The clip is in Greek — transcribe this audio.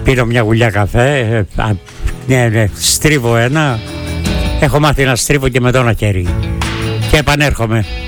πίνω μια γουλιά καφέ, στρίβω ένα, έχω μάθει να στρίβω και με το ένα χέρι και επανέρχομαι.